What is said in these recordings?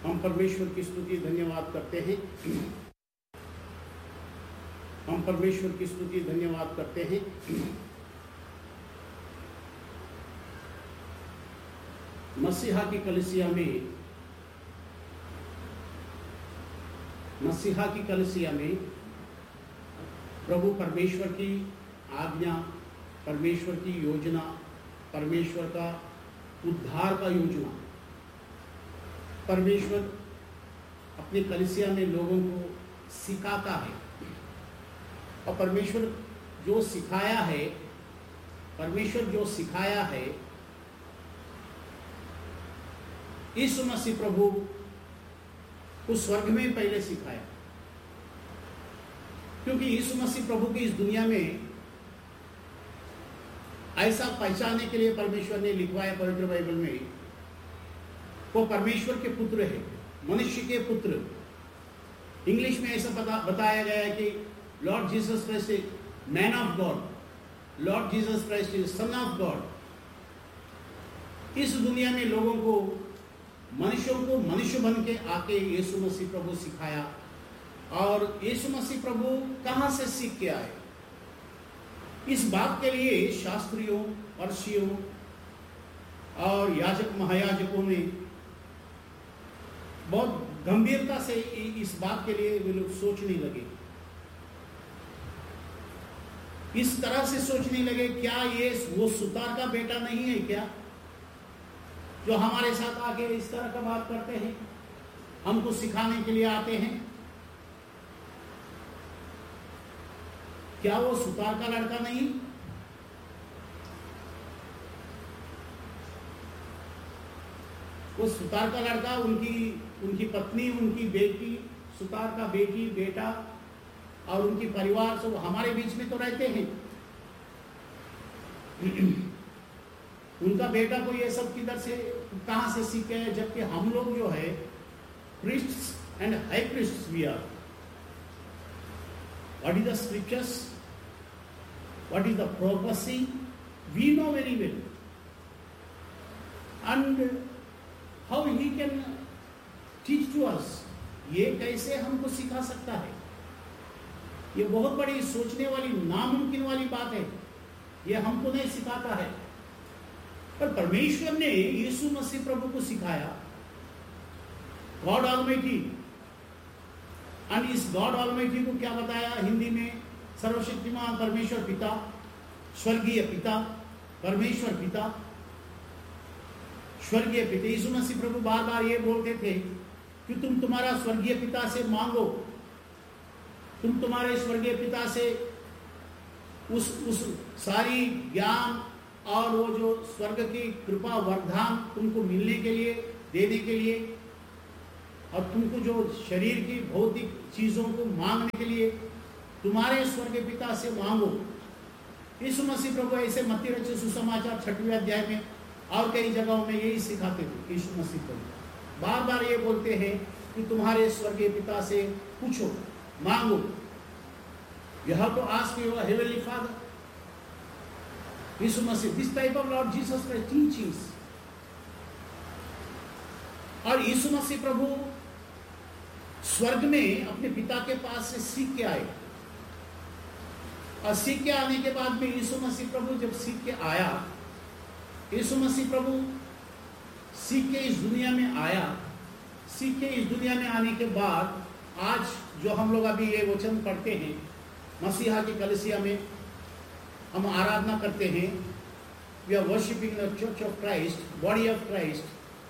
हम परमेश्वर की स्तुति धन्यवाद करते हैं। हम परमेश्वर की स्तुति धन्यवाद करते हैं। मसीहा की कलीसिया में प्रभु परमेश्वर की आज्ञा, परमेश्वर की योजना, परमेश्वर का उद्धार का योजना, परमेश्वर अपनी कलीसिया में लोगों को सिखाता है। और परमेश्वर जो सिखाया है यीशु मसीह प्रभु उस स्वर्ग में पहले सिखाया, क्योंकि यीशु मसीह प्रभु की इस दुनिया में ऐसा पहचानने के लिए परमेश्वर ने लिखवाया पवित्र बाइबल में, वो परमेश्वर के पुत्र है, मनुष्य के पुत्र। इंग्लिश में ऐसा बताया गया है कि Lord Jesus Christ is man of God, Lord Jesus Christ is son of God. इस दुनिया में लोगों को, मनुष्यों को मनुष्य बन के आके यीशु मसीह प्रभु सिखाया। और यीशु मसीह प्रभु कहाँ से सीख के आए, इस बात के लिए शास्त्रियों, फरीसियों और याजक महायाजकों ने बहुत गंभीरता से इस बात के लिए वे लोग सोचने लगे। इस तरह से सोचने लगे, क्या ये वो सुतार का बेटा नहीं है क्या, जो हमारे साथ आके इस तरह का बात करते हैं, हमको सिखाने के लिए आते हैं? क्या वो सुतार का लड़का नहीं? वो सुतार का लड़का, उनकी पत्नी, उनकी बेटी, सुतार का बेटी, बेटा और उनकी परिवार सब हमारे बीच में तो रहते हैं। उनका बेटा को ये सब किधर से, कहां से सीखे हैं, जबकि हम लोग जो है priests and high priests we are. What is the scriptures, what is the prophecy, we know very well, and how he can teach to us. ये कैसे हमको सिखा सकता है? ये बहुत बड़ी सोचने वाली, नामुमकिन वाली बात है। ये हमको नहीं सिखाता है, पर परमेश्वर ने यीशु मसीह प्रभु को सिखाया। गॉड ऑलमाइटी, और इस गॉड ऑलमाइटी को क्या बताया हिंदी में? सर्वशक्तिमान परमेश्वर पिता, स्वर्गीय पिता, परमेश्वर पिता, स्वर्गीय पिता। यीशु मसीह प्रभु बार बार ये बोलते थे कि तुम तुम्हारा स्वर्गीय पिता से मांगो, तुम तुम्हारे स्वर्गीय पिता से उस सारी ज्ञान और वो जो स्वर्ग की कृपा वरदान तुमको मिलने के लिए, देने के लिए, और तुमको जो शरीर की भौतिक चीजों को मांगने के लिए तुम्हारे स्वर्गीय पिता से मांगो। यीशु मसीह प्रभु ऐसे मत्ती रचित सुसमाचार 6वें अध्याय में और कई जगहों में यही सिखाते थे। यीशु मसीह प्रभु बार बार ये बोलते हैं कि तुम्हारे स्वर्गीय पिता से पूछो, मांगो। You have to ask your heavenly Father. Yeshu Masih, this type of Lord Jesus Christ teachings। और यीशु मसीह प्रभु स्वर्ग में अपने पिता के पास से सीख के आए, और सीख के आने के बाद में यीशु मसीह प्रभु जब सीख के आया, यीशु मसीह प्रभु सीख के इस दुनिया में आया। सीख के इस दुनिया में आने के बाद आज जो हम लोग अभी ये वचन पढ़ते हैं, मसीहा की कलीसिया में हम आराधना करते हैं, we are worshipping the church of Christ, body of Christ.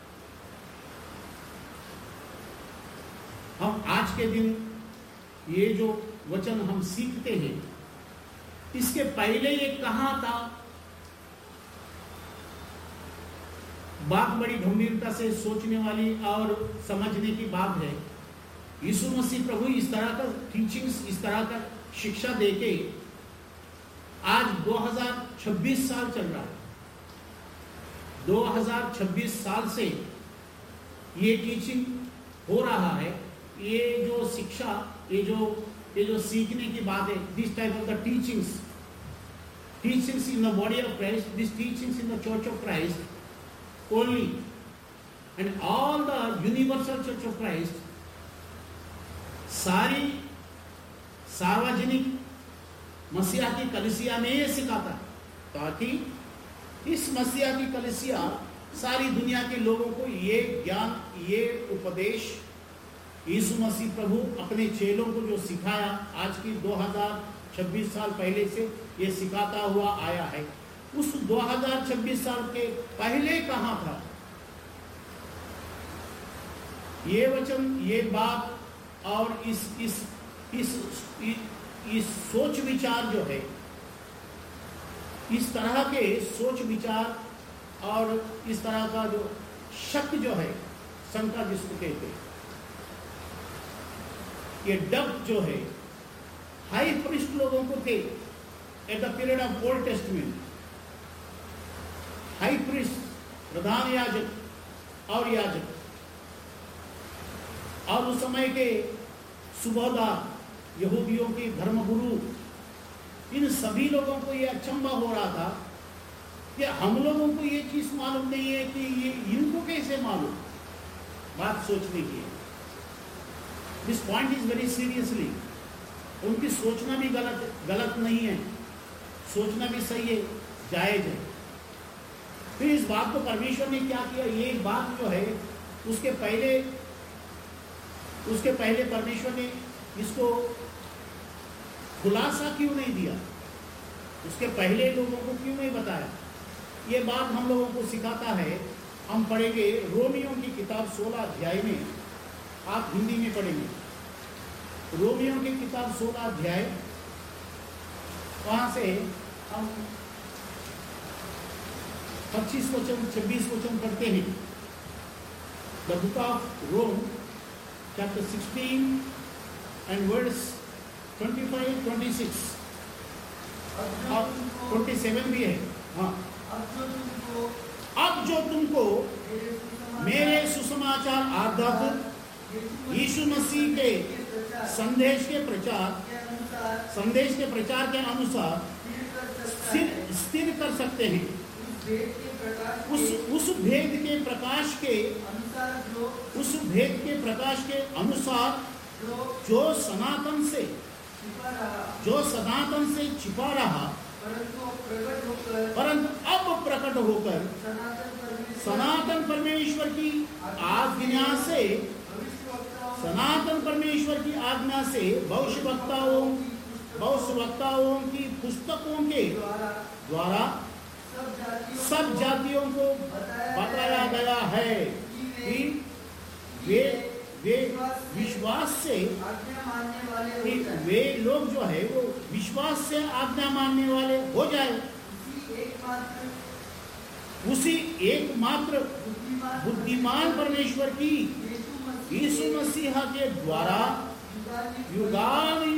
हम आज के दिन ये जो वचन हम सीखते हैं, इसके पहले ये कहाँ था? बात बड़ी गंभीरता से सोचने वाली और समझने की बात है। यीशु मसीह प्रभु इस तरह का टीचिंग्स, इस तरह का शिक्षा देके आज 2026 साल चल रहा है। 2026 साल से ये टीचिंग हो रहा है। ये जो शिक्षा, ये जो सीखने की बात है, this type of the teachings in the body of Christ, this teachings in the church of Christ, only and all the universal church of Christ सारी सार्वजनिक मसीहा की कलीसिया में ये सिखाता है, ताकि इस मसीहा की कलीसिया सारी दुनिया के लोगों को ये ज्ञान, ये उपदेश यीशु मसीह प्रभु अपने चेलों को जो सिखाया, आज की 2026 साल पहले से ये सिखाता हुआ आया है। उस 2026 साल के पहले कहाँ था ये वचन, ये बात और इस सोच विचार जो है, इस तरह के सोच विचार और इस तरह का जो शक जो है, शंका जिसको कहते हैं, ये डब जो है हाई प्रीस्ट लोगों को थे at the period of old testament. High priest, प्रधान याजक और याजक, और उस समय के सुबहदार, यहूदियों के धर्मगुरु, इन सभी लोगों को यह अचंभा हो रहा था कि हम लोगों को ये चीज मालूम नहीं है कि ये इनको कैसे मालूम। बात सोचने की है। This point is very seriously. उनकी सोचना भी गलत नहीं है, सोचना भी सही है, जायज है। फिर इस बात को परमेश्वर ने क्या किया, ये बात जो है उसके पहले परमेश्वर ने इसको खुलासा क्यों नहीं दिया, उसके पहले लोगों को क्यों नहीं बताया। ये बात हम लोगों को सिखाता है। हम पढ़ेंगे रोमियों की किताब 16 अध्याय में, आप हिंदी में पढ़ेंगे। रोमियों की किताब 16 अध्याय, वहां से हम 25 वचन 26 वचन पढ़ते हैं। The book of Rome chapter 16 and words 25, 26 और 27 भी है। हाँ, अब जो तुमको मेरे सुसमाचार आध्यात्म यीशु मसीह के संदेश के प्रचार के अनुसार स्थिर कर सकते हैं, उस भेद के प्रकाश के अनुसार जो सनातन से छिपा रहा, परंतु अब प्रकट होकर सनातन परमेश्वर की आज्ञा से भविष्यवक्ताओं की पुस्तकों के द्वारा सब जातियों को बताया गया है कि वे विश्वास से, वे लोग जो है वो विश्वास से आज्ञा मानने वाले हो जाए, उसी एकमात्र बुद्धिमान परमेश्वर की यीशु मसीह के द्वारा युगान